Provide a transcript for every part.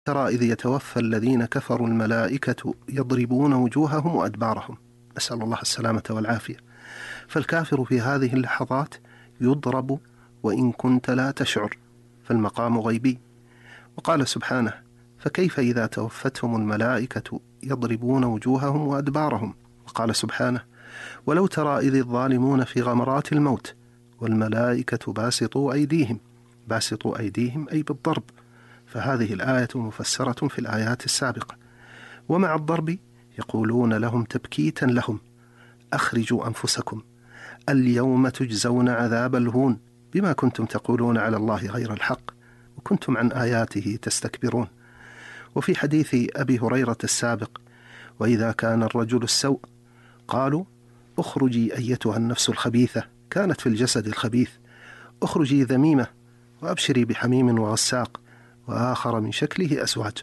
ترى إذ يتوفى الذين كفروا الملائكة يضربون وجوههم وأدبارهم، نسأل الله السلامة والعافية. فالكافر في هذه اللحظات يضرب وإن كنت لا تشعر، فالمقام غيبي. وقال سبحانه: فكيف إذا توفتهم الملائكة يضربون وجوههم وأدبارهم. وقال سبحانه: ولو ترى إذ الظالمون في غمرات الموت والملائكة باسطوا أيديهم أي بالضرب. فهذه الآية مفسرة في الآيات السابقة. ومع الضرب يقولون لهم تبكيتا لهم: أخرجوا أنفسكم اليوم تجزون عذاب الهون بما كنتم تقولون على الله غير الحق وكنتم عن آياته تستكبرون. وفي حديث أبي هريرة السابق: وإذا كان الرجل السوء قالوا: أخرجي أيتها النفس الخبيثة، كانت في الجسد الخبيث، أخرجي ذميمة وأبشري بحميم وغساق وآخر من شكله أزواج.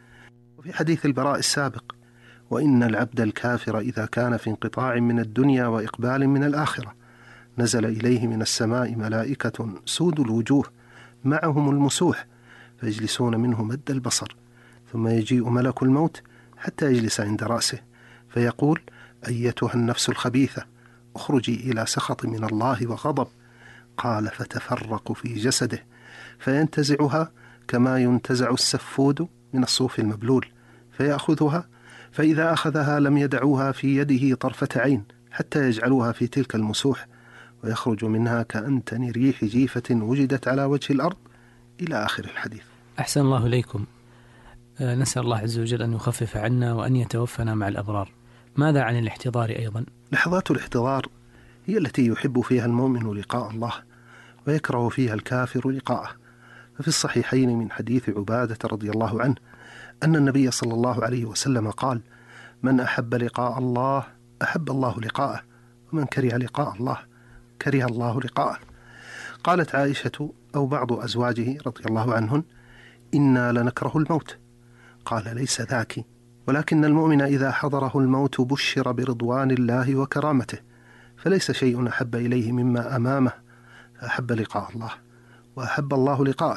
وفي حديث البراء السابق: وإن العبد الكافر إذا كان في انقطاع من الدنيا وإقبال من الآخرة نزل إليه من السماء ملائكة سود الوجوه معهم المسوح فيجلسون منه مد البصر، ثم يجيء ملك الموت حتى يجلس عند رأسه فيقول: أيتها النفس الخبيثة، اخرجي إلى سخط من الله وغضب. قال: فتفرق في جسده فينتزعها كما ينتزع السفود من الصوف المبلول، فيأخذها، فإذا أخذها لم يدعوها في يده طرفة عين حتى يجعلوها في تلك المسوح، ويخرج منها كأنتن ريح جيفة وجدت على وجه الأرض، إلى آخر الحديث. أحسن الله إليكم. نسأل الله عز وجل أن يخفف عنا وأن يتوفنا مع الأبرار. ماذا عن الاحتضار أيضا؟ لحظات الاحتضار هي التي يحب فيها المؤمن لقاء الله ويكره فيها الكافر لقاءه. ففي الصحيحين من حديث عبادة رضي الله عنه أن النبي صلى الله عليه وسلم قال: من أحب لقاء الله أحب الله لقاءه، ومن كره لقاء الله كره الله لقاءه. قالت عائشة أو بعض أزواجه رضي الله عنهن: إنا لنكره الموت. قال: ليس ذاك، ولكن المؤمن إذا حضره الموت بشر برضوان الله وكرامته، فليس شيء أحب إليه مما أمامه، فأحب لقاء الله وأحب الله لقاءه.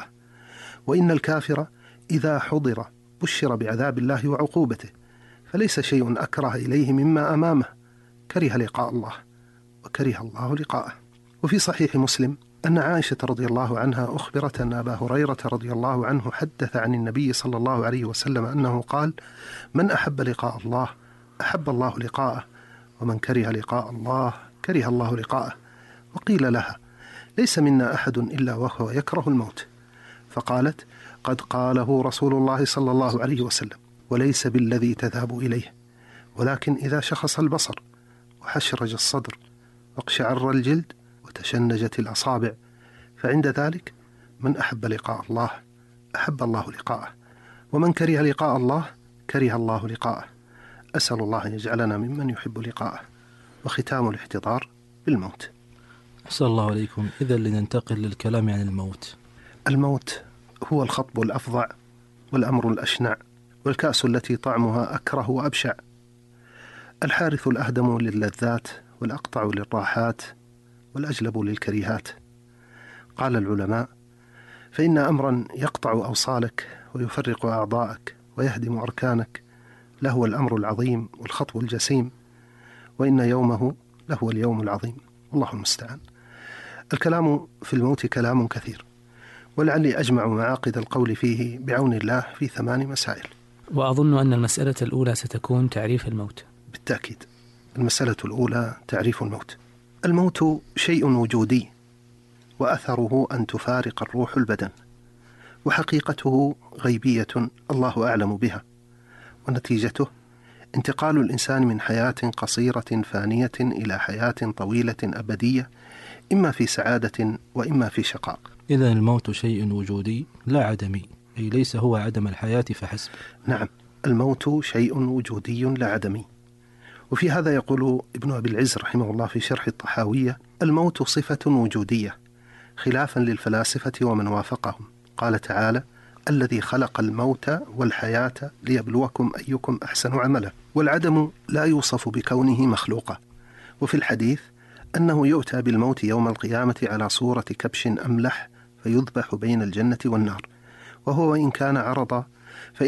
وإن الكافر إذا حضر بشر بعذاب الله وعقوبته، فليس شيء أكره إليه مما أمامه، كره لقاء الله وكره الله لقاءه. وفي صحيح مسلم أن عائشة رضي الله عنها أخبرت أن أبا هريرة رضي الله عنه حدث عن النبي صلى الله عليه وسلم أنه قال: من أحب لقاء الله أحب الله لقاءه، ومن كره لقاء الله كره الله لقاءه. وقيل لها: ليس منا أحد إلا وهو يكره الموت. فقالت: قد قاله رسول الله صلى الله عليه وسلم: وليس بالذي تذهب إليه، ولكن إذا شخص البصر وحشرج الصدر واقشعر الجلد وتشنجت الأصابع، فعند ذلك من أحب لقاء الله أحب الله لقاءه، ومن كره لقاء الله كره الله لقاءه. أسأل الله أن يجعلنا ممن يحب لقاءه. وختام الاحتضار بالموت. أحسن الله عليكم. إذن لننتقل للكلام عن الموت. الموت هو الخطب الأفظع والأمر الأشنع والكأس التي طعمها أكره وأبشع، الحارث الأهدم للذات والأقطع للراحات والأجلب للكريهات. قال العلماء: فإن أمرا يقطع أوصالك ويفرق أعضاءك ويهدم أركانك لهو الأمر العظيم والخطو الجسيم، وإن يومه لهو اليوم العظيم، والله المستعان. الكلام في الموت كلام كثير، ولعلي أجمع معاقد القول فيه بعون الله في 8 مسائل. وأظن أن المسألة الأولى ستكون تعريف الموت. بالتأكيد. المسألة الأولى تعريف الموت. الموت شيء وجودي، وأثره أن تفارق الروح البدن، وحقيقته غيبية الله أعلم بها، ونتيجته انتقال الإنسان من حياة قصيرة فانية إلى حياة طويلة أبدية، إما في سعادة وإما في شقاء. إذن الموت شيء وجودي لا عدمي، أي ليس هو عدم الحياة فحسب. نعم، الموت شيء وجودي لا عدمي. وفي هذا يقول ابن أبي العز رحمه الله في شرح الطحاوية: الموت صفة وجودية، خلافا للفلاسفة ومن وافقهم. قال تعالى: الذي خلق الموت والحياة ليبلوكم أيكم أحسن عملا. والعدم لا يوصف بكونه مخلوقا. وفي الحديث أنه يؤتى بالموت يوم القيامة على صورة كبش أملح فيذبح بين الجنة والنار، وهو وإن كان عرض